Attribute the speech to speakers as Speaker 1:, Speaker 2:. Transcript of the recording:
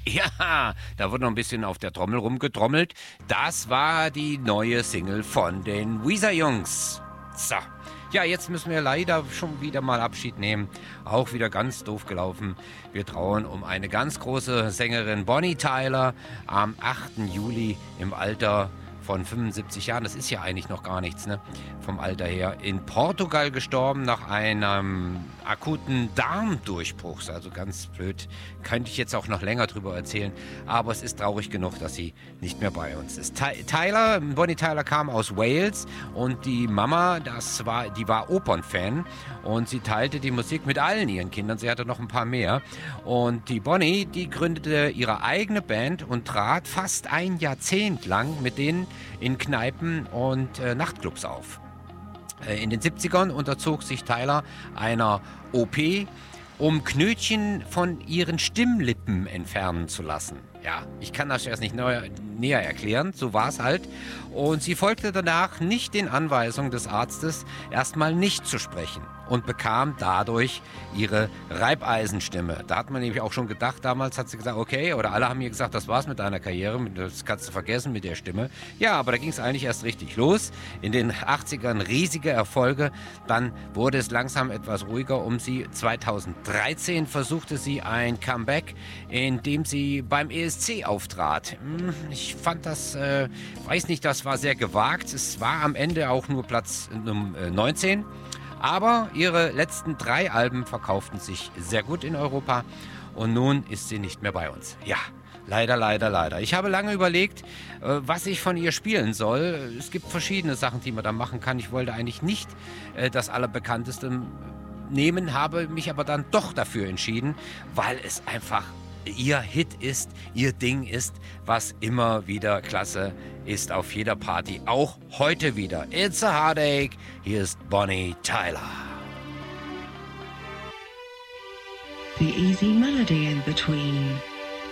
Speaker 1: Ja, da wurde noch ein bisschen auf der Trommel rumgetrommelt. Das war die neue Single von den Weezer-Jungs. So. Ja, jetzt müssen wir leider schon wieder mal Abschied nehmen. Auch wieder ganz doof gelaufen. Wir trauern um eine ganz große Sängerin, Bonnie Tyler, am 8. Juli im Alter von 75 Jahren. Das ist ja eigentlich noch gar nichts, ne? Vom Alter her. In Portugal gestorben nach einem akuten Darmdurchbruch. Also ganz blöd. Könnte ich jetzt auch noch länger drüber erzählen. Aber es ist traurig genug, dass sie nicht mehr bei uns ist. Bonnie Tyler kam aus Wales und die Mama, die war Opernfan und sie teilte die Musik mit allen ihren Kindern. Sie hatte noch ein paar mehr. Und die Bonnie, die gründete ihre eigene Band und trat fast ein Jahrzehnt lang mit denen in Kneipen und Nachtclubs auf. In den 70ern unterzog sich Tyler einer OP, um Knötchen von ihren Stimmlippen entfernen zu lassen. Ja, ich kann das erst nicht näher erklären, so war es halt. Und sie folgte danach nicht den Anweisungen des Arztes, erstmal nicht zu sprechen und bekam dadurch ihre Reibeisenstimme. Da hat man nämlich auch schon gedacht, damals hat sie gesagt, okay, oder alle haben ihr gesagt, das war's mit deiner Karriere, das kannst du vergessen mit der Stimme. Ja, aber da ging es eigentlich erst richtig los. In den 80ern riesige Erfolge, dann wurde es langsam etwas ruhiger um sie. 2013 versuchte sie ein Comeback, in dem sie beim ESC auftrat. Ich fand das, weiß nicht, das war sehr gewagt. Es war am Ende auch nur Platz 19. Aber ihre letzten 3 Alben verkauften sich sehr gut in Europa und nun ist sie nicht mehr bei uns. Ja, leider, leider, leider. Ich habe lange überlegt, was ich von ihr spielen soll. Es gibt verschiedene Sachen, die man da machen kann. Ich wollte eigentlich nicht das Allerbekannteste nehmen, habe mich aber dann doch dafür entschieden, weil es einfach ihr Hit ist, ihr Ding ist, was immer wieder klasse ist auf jeder Party, auch heute wieder. It's a Heartache, hier ist Bonnie Tyler.
Speaker 2: The easy melody in between.